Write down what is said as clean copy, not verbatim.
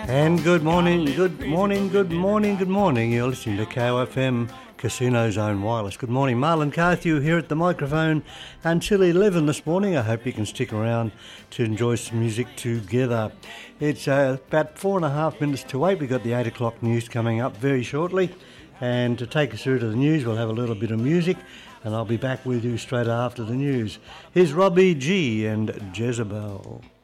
And good morning, good morning, good morning, good morning. You're listening to KOFM Casino Zone Wireless. Good morning, Marlon Carthew here at the microphone until 11 this morning. I hope you can stick around to enjoy some music together. It's about 4.5 minutes to 8. We've got the 8 o'clock news coming up very shortly. And to take us through to the news, we'll have a little bit of music, and I'll be back with you straight after the news. Here's Robbie G and Jezebel.